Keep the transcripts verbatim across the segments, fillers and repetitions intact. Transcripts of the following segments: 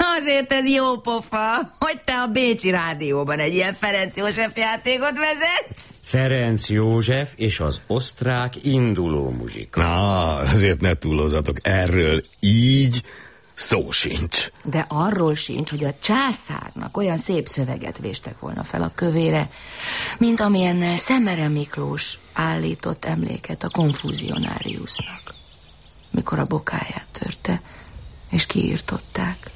Azért ez jó pofa, hogy te a Bécsi Rádióban egy ilyen Ferenc József játékot vezetsz. Ferenc József és az osztrák induló muzsika. Na, azért ne túlozatok, erről így szó sincs. De arról sincs, hogy a császárnak olyan szép szöveget véstek volna fel a kövére, mint amilyennel Szemere Miklós állított emléket a Konfúzionáriusnak, mikor a bokáját törte, és kiírtották.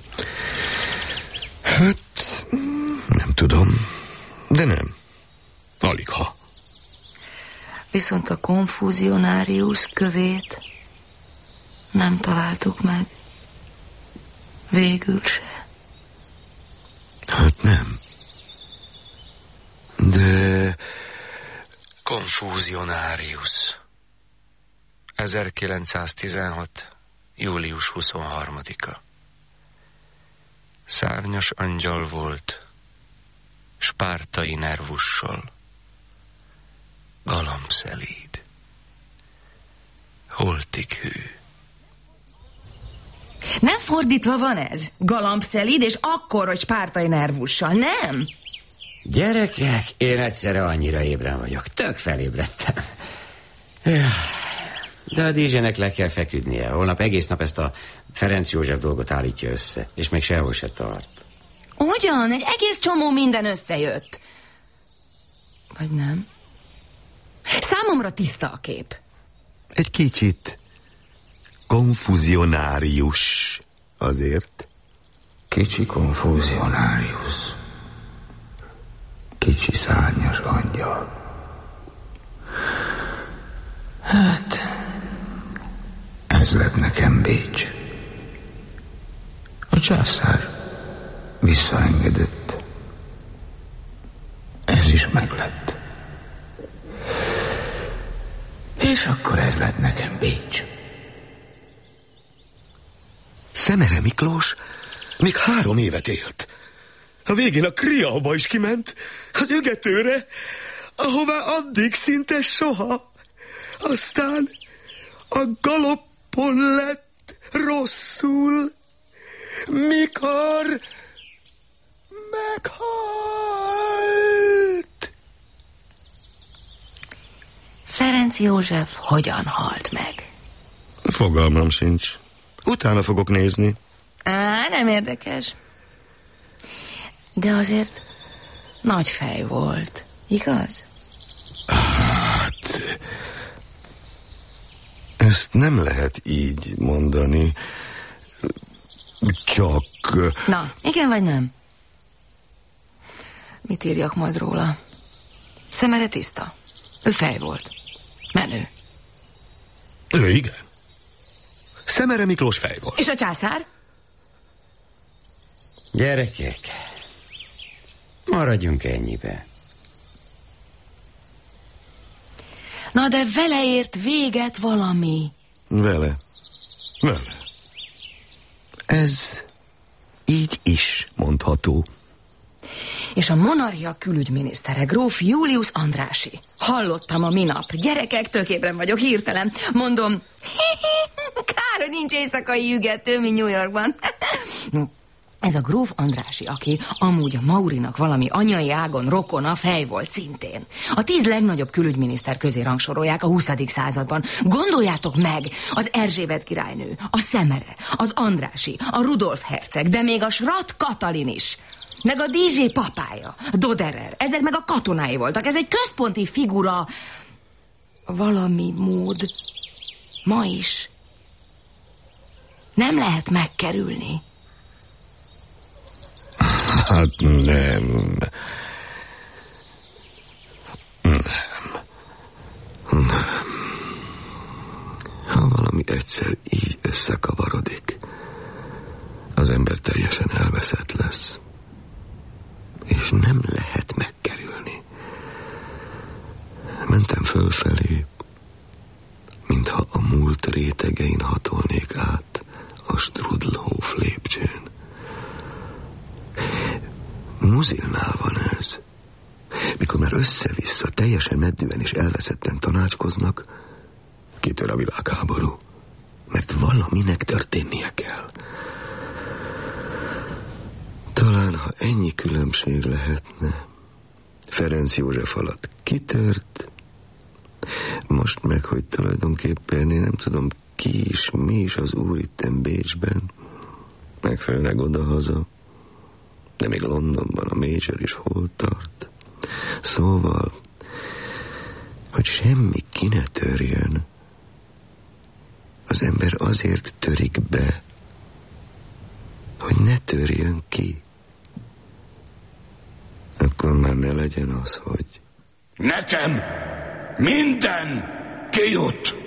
Hát, nem tudom, de nem. Aligha. Viszont a Konfúzionárius kövét nem találtuk meg. Végül se. Hát nem. De... Konfúzionárius. ezerkilencszáztizenhat. július huszonharmadika. Szárnyas angyal volt, spártai nervussal, galambszelíd, holtig hű. Nem fordítva van ez? Galambszelíd, és akkor, hogy spártai nervussal, nem? Gyerekek, én egyszerre annyira ébren vagyok. Tök felébredtem. De a dízsének le kell feküdnie. Holnap egész nap ezt a Ferenc József dolgot állítja össze, és még sehol se tart. Ugyan, egy egész csomó minden összejött. Vagy nem? Számomra tiszta a kép. Egy kicsit konfúzionárius azért. Kicsi konfúzionárius. Kicsi szárnyas angyal. Hát, ez lett nekem Bécs. A császár visszaengedett. Ez is meglett. És akkor ez lett nekem Bécs. Szemere Miklós még három évet élt. A végén a Kriauba is kiment, az Ügetőre, ahová addig szinte soha. Aztán a galoppon lett rosszul, mikor meghalt. Ferenc József hogyan halt meg? Fogalmam sincs. Utána fogok nézni. Á, nem érdekes. De azért nagy fej volt, igaz? Hát... Ezt nem lehet így mondani. Csak... Na, igen vagy nem? Mit írjak majd róla? Szemere tiszta. Ő fej volt. Menő. Ő igen. Szemere Miklós fej volt. És a császár? Gyerekek, maradjunk ennyibe. Na de vele ért véget valami. Vele. Vele. Ez így is mondható. És a monarchia külügyminisztere, gróf Julius Andrássy. Hallottam a minap. Gyerekek, tökében vagyok, hirtelen. Mondom, kár, hogy nincs éjszakai ügető, mint New Yorkban. Ez a gróf Andrássy, aki amúgy a Maurinak valami anyai ágon rokona, fej volt szintén. A tíz legnagyobb külügyminiszter közé rangsorolják a huszadik században. Gondoljátok meg, az Erzsébet királynő, a Szemere, az Andrássy, a Rudolf herceg, de még a Schrat Katalin is. Meg a Dízsé papája, Doderer, ezek meg a katonái voltak. Ez egy központi figura. Valami mód ma is nem lehet megkerülni. Hát nem. Nem. Nem. Ha valami egyszer így összekavarodik, az ember teljesen elveszett lesz. És nem lehet megkerülni. Mentem fölfelé, mintha a múlt rétegein hatolnék át a Strudelhof lépcsőn. Muzilnál van ez. Mikor már össze-vissza teljesen meddően és elveszetten tanácskoznak, kitör a világháború. Mert valaminek történnie kell. ennyi különbség lehetne. Ferenc József alatt kitört, most meg, hogy tulajdonképpen én nem tudom ki is, mi is az úr itten Bécsben, meg főleg odahaza, de még Londonban a Major is hol tart. Szóval, hogy semmi ki ne törjön, az ember azért törik be, hogy ne törjön ki. Akkor már ne legyen az, hogy... Nekem minden kijut!